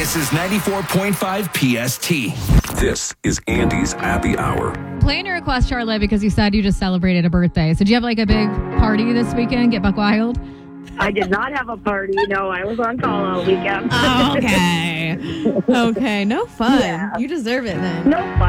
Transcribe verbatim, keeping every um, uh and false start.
This is ninety-four point five P S T. This is Andy's Happy Hour. Playing your request, Charlotte, because you said you just celebrated a birthday. So, do you have like a big party this weekend? Get buck wild? I did not have a party. No, I was on call all weekend. Oh, okay. Okay, no fun. Yeah. You deserve it then. No fun.